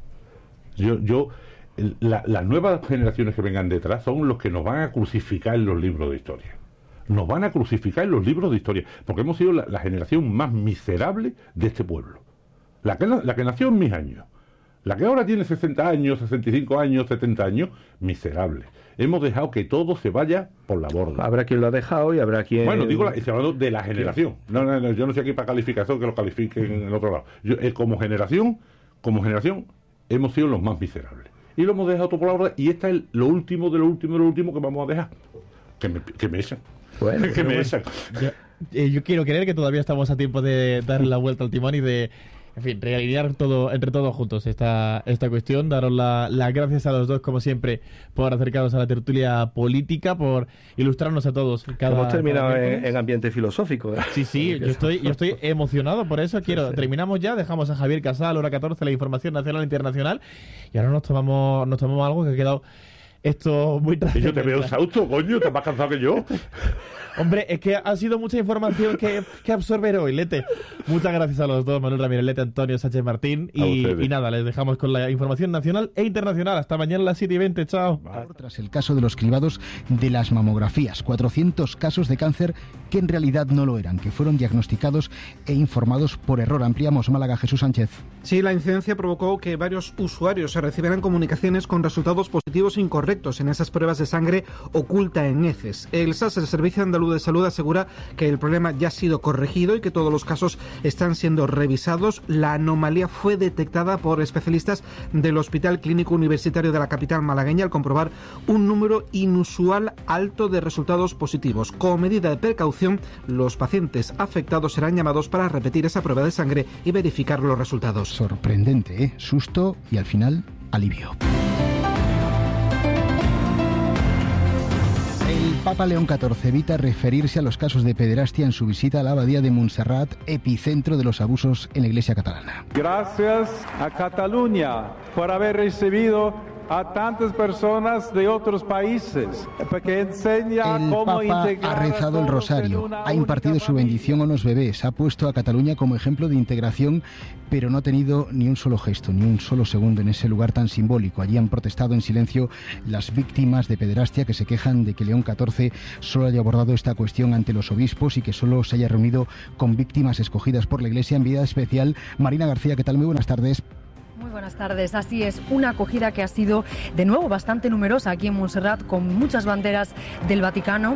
Yo yo la, las nuevas generaciones que vengan detrás son los que nos van a crucificar en los libros de historia. Nos van a crucificar en los libros de historia, porque hemos sido la, la generación más miserable de este pueblo. La que, la que nació en mis años. La que ahora tiene sesenta años, sesenta y cinco años, setenta años, miserable. Hemos dejado que todo se vaya por la borda. Habrá quien lo ha dejado y habrá quien... Bueno, digo, la, estoy hablando de la generación. No, no, no, yo no sé aquí para calificación que lo califiquen en el otro lado. Yo, eh, como generación, como generación, hemos sido los más miserables. Y lo hemos dejado todo por la borda y esta es lo último de lo último de lo último que vamos a dejar. Que me, que me echan. Bueno, que me echan. Yo, eh, yo quiero creer que todavía estamos a tiempo de darle la vuelta al timón y de... En fin, realinear todo, entre todos juntos esta, esta cuestión. Daros las la gracias a los dos, como siempre, por acercaros a la tertulia política, por ilustrarnos a todos. Cada, Hemos terminado en, en ambiente filosófico. ¿eh? Sí, sí, yo estoy, yo estoy emocionado por eso. Quiero, sí, sí. Terminamos ya, dejamos a Javier Casal, hora catorce, la información nacional e internacional. Y ahora nos tomamos, nos tomamos algo que ha quedado esto muy trascendental. Yo te veo sausto, coño, estás más cansado que yo. Hombre, es que ha sido mucha información que, que absorber hoy, Lete. Muchas gracias a los dos, Manuel Ramírez Lete, Antonio Sánchez Martín. Y, y nada, les dejamos con la información nacional e internacional. Hasta mañana a las siete y veinte. Chao. Tras el caso de los cribados de las mamografías, cuatrocientos casos de cáncer que en realidad no lo eran, que fueron diagnosticados e informados por error. Ampliamos. Málaga, Jesús Sánchez. Sí, la incidencia provocó que varios usuarios se recibieran comunicaciones con resultados positivos e incorrectos en esas pruebas de sangre oculta en heces. El S A S, el Servicio Andaluz de Salud, asegura que el problema ya ha sido corregido y que todos los casos están siendo revisados. La anomalía fue detectada por especialistas del Hospital Clínico Universitario de la capital malagueña al comprobar un número inusual alto de resultados positivos. Como medida de precaución, los pacientes afectados serán llamados para repetir esa prueba de sangre y verificar los resultados. Sorprendente, ¿eh? Susto y al final alivio. El Papa León catorce evita referirse a los casos de pederastia en su visita a la abadía de Montserrat, epicentro de los abusos en la Iglesia catalana. Gracias a Cataluña por haber recibido a tantas personas de otros países, porque enseña el cómo Papa integrar ha rezado el rosario, ha impartido su bendición a los bebés, ha puesto a Cataluña como ejemplo de integración, pero no ha tenido ni un solo gesto, ni un solo segundo en ese lugar tan simbólico. Allí han protestado en silencio las víctimas de pederastia que se quejan de que León catorce solo haya abordado esta cuestión ante los obispos y que solo se haya reunido con víctimas escogidas por la Iglesia. Enviada especial, Marina García, ¿qué tal? Muy buenas tardes. Muy buenas tardes, así es, una acogida que ha sido de nuevo bastante numerosa aquí en Montserrat, con muchas banderas del Vaticano.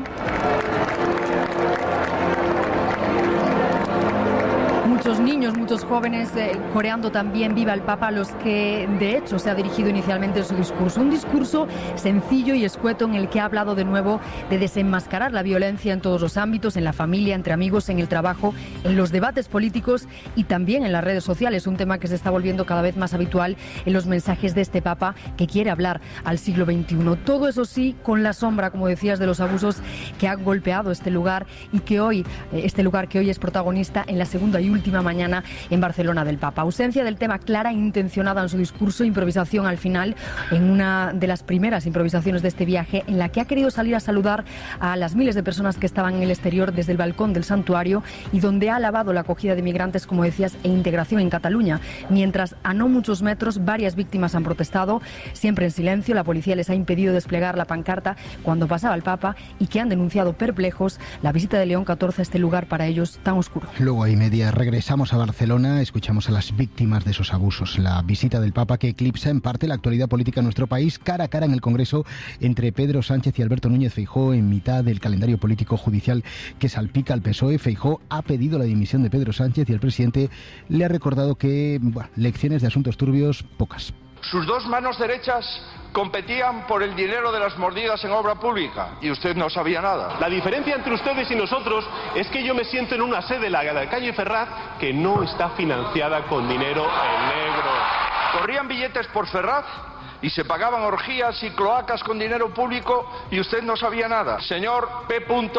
Muchos niños, muchos jóvenes eh, coreando también Viva el Papa, a los que de hecho se ha dirigido inicialmente su discurso. Un discurso sencillo y escueto en el que ha hablado de nuevo de desenmascarar la violencia en todos los ámbitos, en la familia, entre amigos, en el trabajo, en los debates políticos y también en las redes sociales, un tema que se está volviendo cada vez más habitual en los mensajes de este Papa que quiere hablar al siglo veintiuno. Todo eso sí, con la sombra, como decías, de los abusos que han golpeado este lugar y que hoy, este lugar que hoy es protagonista en la segunda y última mañana en Barcelona del Papa. Ausencia del tema clara e intencionada en su discurso, improvisación al final, en una de las primeras improvisaciones de este viaje, en la que ha querido salir a saludar a las miles de personas que estaban en el exterior desde el balcón del santuario y donde ha alabado la acogida de migrantes, como decías, e integración en Cataluña. Mientras a no muchos metros varias víctimas han protestado, siempre en silencio. La policía les ha impedido desplegar la pancarta cuando pasaba el Papa y que han denunciado perplejos la visita de León catorce a este lugar para ellos tan oscuro. Luego hay media regresamos a Barcelona, escuchamos a las víctimas de esos abusos. La visita del Papa que eclipsa en parte la actualidad política en nuestro país, cara a cara en el Congreso entre Pedro Sánchez y Alberto Núñez Feijóo en mitad del calendario político judicial que salpica al P S O E. Feijóo ha pedido la dimisión de Pedro Sánchez y el presidente le ha recordado que bueno, lecciones de asuntos turbios, pocas. Sus dos manos derechas competían por el dinero de las mordidas en obra pública y usted no sabía nada. La diferencia entre ustedes y nosotros es que yo me siento en una sede, la de la calle Ferraz, que no está financiada con dinero en negro. Corrían billetes por Ferraz y se pagaban orgías y cloacas con dinero público y usted no sabía nada. Señor P.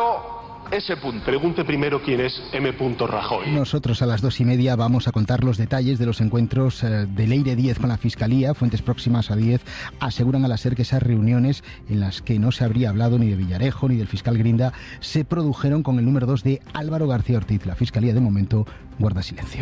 S. Pregunte primero quién es M. Rajoy. Nosotros a las dos y media vamos a contar los detalles de los encuentros eh, de Leire Díez con la Fiscalía. Fuentes próximas a Díez aseguran a la SER que esas reuniones en las que no se habría hablado ni de Villarejo ni del fiscal Grinda se produjeron con el número dos de Álvaro García Ortiz. La Fiscalía de momento guarda silencio.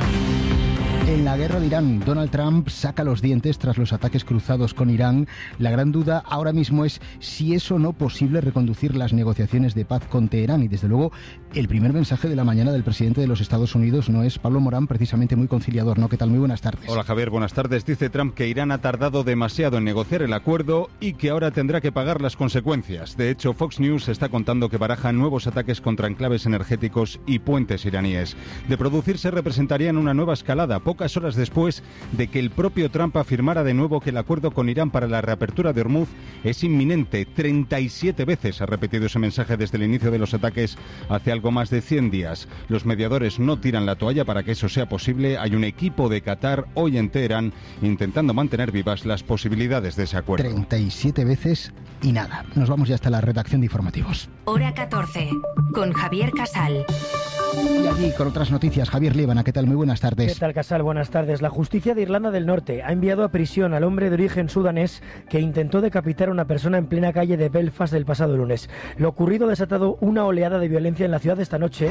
En la guerra de Irán, Donald Trump saca los dientes tras los ataques cruzados con Irán. La gran duda ahora mismo es si es o no posible reconducir las negociaciones de paz con Teherán. Y desde luego, el primer mensaje de la mañana del presidente de los Estados Unidos no es Pablo Morán, precisamente muy conciliador, ¿no? ¿Qué tal? Muy buenas tardes. Hola Javier, buenas tardes. Dice Trump que Irán ha tardado demasiado en negociar el acuerdo y que ahora tendrá que pagar las consecuencias. De hecho, Fox News está contando que barajan nuevos ataques contra enclaves energéticos y puentes iraníes. De producirse, representarían una nueva escalada, pocas horas después de que el propio Trump afirmara de nuevo que el acuerdo con Irán para la reapertura de Hormuz es inminente. treinta y siete veces ha repetido ese mensaje desde el inicio de los ataques hace algo más de cien días. Los mediadores no tiran la toalla para que eso sea posible. Hay un equipo de Qatar hoy en Teherán intentando mantener vivas las posibilidades de ese acuerdo. treinta y siete veces y nada. Nos vamos ya hasta la redacción de informativos. Hora catorce, con Javier Casal. Y allí con otras noticias, Javier Líbana, ¿qué tal? Muy buenas tardes. ¿Qué tal, Casal? Buenas tardes. La justicia de Irlanda del Norte ha enviado a prisión al hombre de origen sudanés que intentó decapitar a una persona en plena calle de Belfast el pasado lunes. Lo ocurrido ha desatado una oleada de violencia en la ciudad esta noche,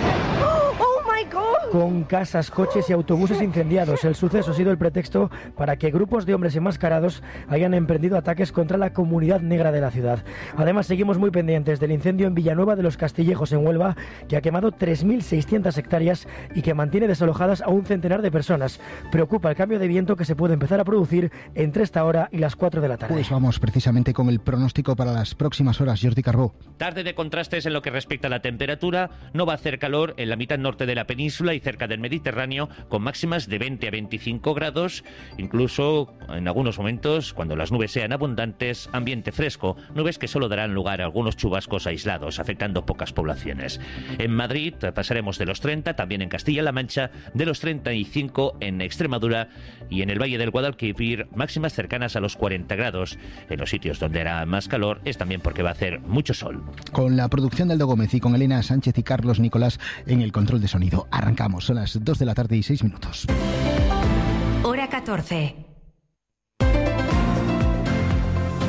con casas, coches y autobuses incendiados. El suceso ha sido el pretexto para que grupos de hombres enmascarados hayan emprendido ataques contra la comunidad negra de la ciudad. Además, seguimos muy pendientes del incendio en Villanueva de los Castillejos, en Huelva, que ha quemado tres mil seiscientas hectáreas y que mantiene desalojadas a un centenar de personas. Preocupa el cambio de viento que se puede empezar a producir entre esta hora y las cuatro de la tarde. Pues vamos precisamente con el pronóstico para las próximas horas. Jordi Carbó. Tarde de contrastes en lo que respecta a la temperatura. No va a hacer calor en la mitad norte de la península y cerca del Mediterráneo, con máximas de veinte a veinticinco grados, incluso en algunos momentos, cuando las nubes sean abundantes, ambiente fresco, nubes que solo darán lugar a algunos chubascos aislados, afectando pocas poblaciones. En Madrid pasaremos de los treinta, también en Castilla-La Mancha, de los treinta y cinco en Extremadura y en el Valle del Guadalquivir, máximas cercanas a los cuarenta grados. En los sitios donde hará más calor es también porque va a hacer mucho sol. Con la producción de Aldo Gómez y con Elena Sánchez y Carlos Nicolás en el control de sonido. Arrancamos, son las dos de la tarde y seis minutos. Hora catorce.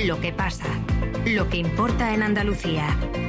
lo que pasa, lo que importa en Andalucía.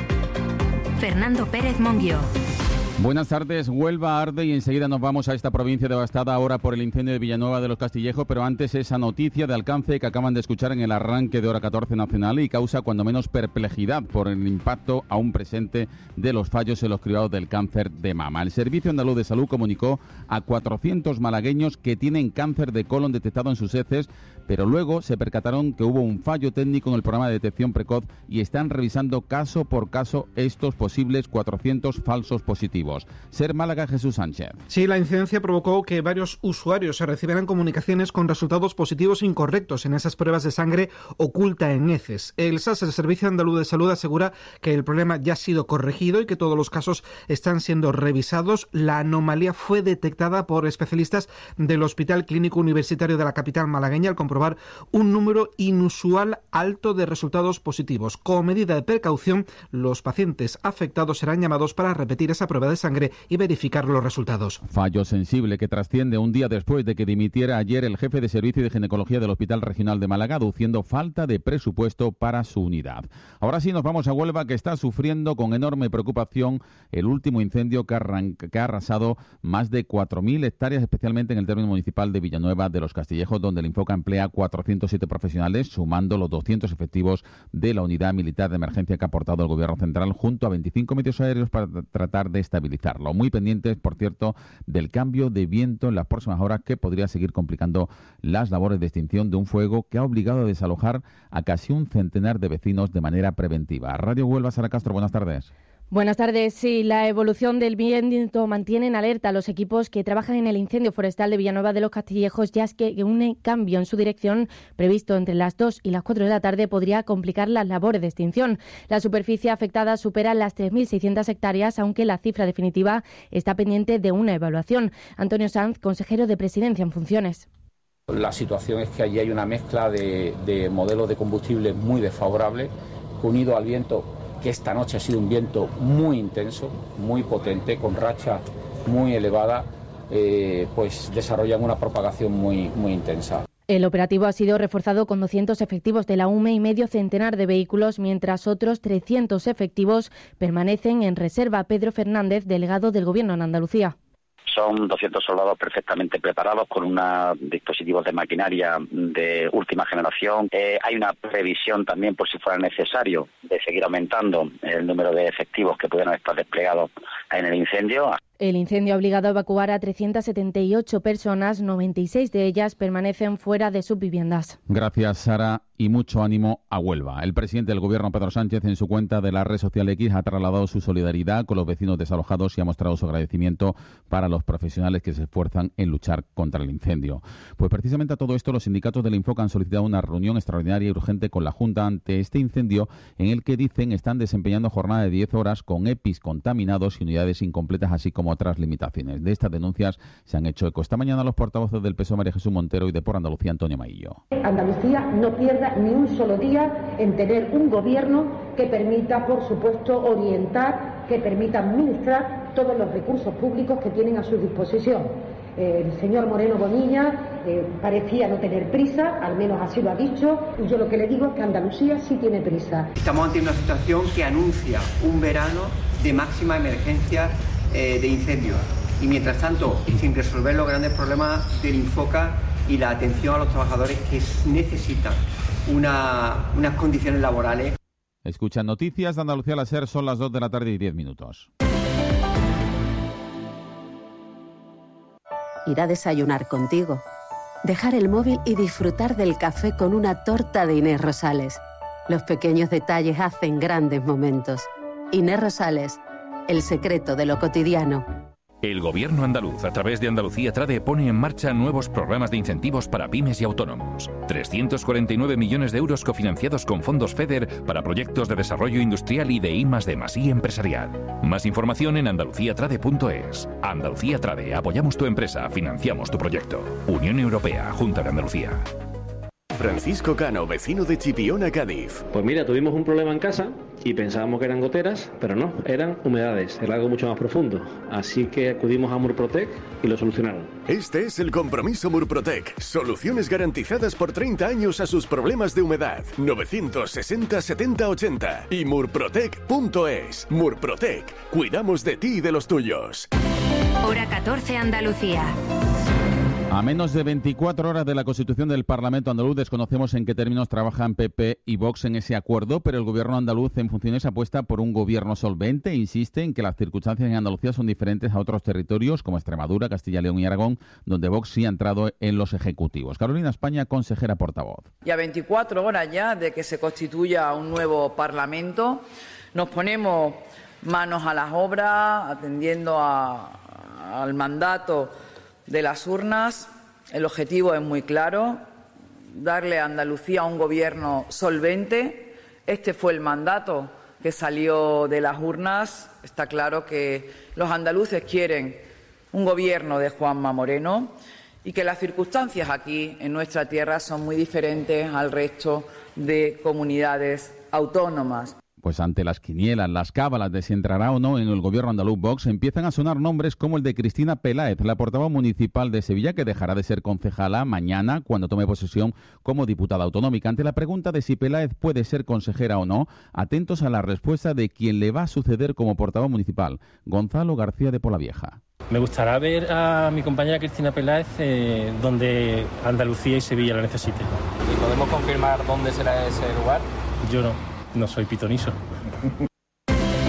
Fernando Pérez Monguió. Buenas tardes. Huelva arde y enseguida nos vamos a esta provincia devastada ahora por el incendio de Villanueva de los Castillejos, pero antes esa noticia de alcance que acaban de escuchar en el arranque de Hora catorce Nacional y causa cuando menos perplejidad por el impacto aún presente de los fallos en los cribados del cáncer de mama. El Servicio Andaluz de Salud comunicó a cuatrocientos malagueños que tienen cáncer de colon detectado en sus heces, pero luego se percataron que hubo un fallo técnico en el programa de detección precoz y están revisando caso por caso estos posibles cuatrocientos falsos positivos. Ser Málaga, Jesús Sánchez. Sí, la incidencia provocó que varios usuarios se recibieran comunicaciones con resultados positivos incorrectos en esas pruebas de sangre oculta en heces. El S A S, el Servicio Andaluz de Salud, asegura que el problema ya ha sido corregido y que todos los casos están siendo revisados. La anomalía fue detectada por especialistas del Hospital Clínico Universitario de la capital malagueña al comprobar un número inusual alto de resultados positivos. Como medida de precaución, los pacientes afectados serán llamados para repetir esa prueba de sangre y verificar los resultados. Fallo sensible que trasciende un día después de que dimitiera ayer el jefe de servicio de ginecología del Hospital Regional de Málaga, aduciendo falta de presupuesto para su unidad. Ahora sí nos vamos a Huelva, que está sufriendo con enorme preocupación el último incendio que, arranca, que ha arrasado más de cuatro mil hectáreas, especialmente en el término municipal de Villanueva de los Castillejos, donde el Infoca emplea cuatrocientos siete profesionales, sumando los doscientos efectivos de la unidad militar de emergencia que ha aportado el Gobierno Central, junto a veinticinco medios aéreos para tratar de estabilizarlo. Muy pendientes, por cierto, del cambio de viento en las próximas horas, que podría seguir complicando las labores de extinción de un fuego que ha obligado a desalojar a casi un centenar de vecinos de manera preventiva. Radio Huelva, Sara Castro, buenas tardes. Buenas tardes. Sí, la evolución del viento mantiene en alerta a los equipos que trabajan en el incendio forestal de Villanueva de los Castillejos, ya es que un cambio en su dirección previsto entre las dos y las cuatro de la tarde podría complicar las labores de extinción. La superficie afectada supera las tres mil seiscientas hectáreas, aunque la cifra definitiva está pendiente de una evaluación. Antonio Sanz, consejero de Presidencia en funciones. La situación es que allí hay una mezcla de, de modelos de combustible muy desfavorables, unido al viento, que esta noche ha sido un viento muy intenso, muy potente, con rachas muy elevadas, eh, pues desarrollan una propagación muy, muy intensa. El operativo ha sido reforzado con doscientos efectivos de la U M E y medio centenar de vehículos, mientras otros trescientos efectivos permanecen en reserva. Pedro Fernández, delegado del Gobierno en Andalucía. Son doscientos soldados perfectamente preparados con unos dispositivos de maquinaria de última generación. Eh, hay una previsión también, por si fuera necesario, de seguir aumentando el número de efectivos que pudieran estar desplegados en el incendio. El incendio ha obligado a evacuar a trescientas setenta y ocho personas, noventa y seis de ellas permanecen fuera de sus viviendas. Gracias, Sara, y mucho ánimo a Huelva. El presidente del Gobierno, Pedro Sánchez, en su cuenta de la red social X, ha trasladado su solidaridad con los vecinos desalojados y ha mostrado su agradecimiento para los profesionales que se esfuerzan en luchar contra el incendio. Pues precisamente a todo esto, los sindicatos del Infoca han solicitado una reunión extraordinaria y urgente con la Junta ante este incendio, en el que dicen están desempeñando jornada de diez horas con E P Is contaminados y unidades incompletas, así como otras limitaciones. De estas denuncias se han hecho eco esta mañana los portavoces del P S O E, María Jesús Montero, y de Por Andalucía, Antonio Maillo. Andalucía no pierda ni un solo día en tener un gobierno que permita, por supuesto, orientar, que permita administrar todos los recursos públicos que tienen a su disposición. El señor Moreno Bonilla eh, parecía no tener prisa, al menos así lo ha dicho, y yo lo que le digo es que Andalucía sí tiene prisa. Estamos ante una situación que anuncia un verano de máxima emergencia eh, de incendios, y mientras tanto, sin resolver los grandes problemas del Infoca y la atención a los trabajadores que necesitan una, unas condiciones laborales. Escuchan Noticias de Andalucía, la SER, son las dos de la tarde y diez minutos. Ir a desayunar contigo, dejar el móvil y disfrutar del café con una torta de Inés Rosales. Los pequeños detalles hacen grandes momentos. Inés Rosales, el secreto de lo cotidiano. El Gobierno andaluz, a través de Andalucía Trade, pone en marcha nuevos programas de incentivos para pymes y autónomos. trescientos cuarenta y nueve millones de euros cofinanciados con fondos FEDER para proyectos de desarrollo industrial y de I más D más I empresarial. Más información en andalucía trade punto es. Andalucía Trade, apoyamos tu empresa, financiamos tu proyecto. Unión Europea, Junta de Andalucía. Francisco Cano, vecino de Chipiona, Cádiz. Pues mira, tuvimos un problema en casa y pensábamos que eran goteras, pero no, eran humedades, era algo mucho más profundo. Así que acudimos a Murprotec y lo solucionaron. Este es el compromiso Murprotec. Soluciones garantizadas por treinta años a sus problemas de humedad. novecientos sesenta setenta ochenta y murprotec punto es. Murprotec. Cuidamos de ti y de los tuyos. Hora catorce, Andalucía. A menos de veinticuatro horas de la constitución del Parlamento andaluz, desconocemos en qué términos trabajan P P y Vox en ese acuerdo, pero el gobierno andaluz en funciones apuesta por un gobierno solvente e insiste en que las circunstancias en Andalucía son diferentes a otros territorios como Extremadura, Castilla, León y Aragón, donde Vox sí ha entrado en los ejecutivos. Carolina España, consejera portavoz. Y a veinticuatro horas ya de que se constituya un nuevo Parlamento, nos ponemos manos a las obras, atendiendo a, al mandato de las urnas. El objetivo es muy claro, darle a Andalucía un gobierno solvente. Este fue el mandato que salió de las urnas. Está claro que los andaluces quieren un gobierno de Juanma Moreno y que las circunstancias aquí en nuestra tierra son muy diferentes al resto de comunidades autónomas. Pues ante las quinielas, las cábalas de si entrará o no en el gobierno andaluz Vox, empiezan a sonar nombres como el de Cristina Peláez, la portavoz municipal de Sevilla, que dejará de ser concejala mañana cuando tome posesión como diputada autonómica. Ante la pregunta de si Peláez puede ser consejera o no, atentos a la respuesta de quien le va a suceder como portavoz municipal, Gonzalo García de Polavieja. Me gustaría ver a mi compañera Cristina Peláez eh, donde Andalucía y Sevilla la necesiten. ¿Y podemos confirmar dónde será ese lugar? Yo no. No soy pitoniso.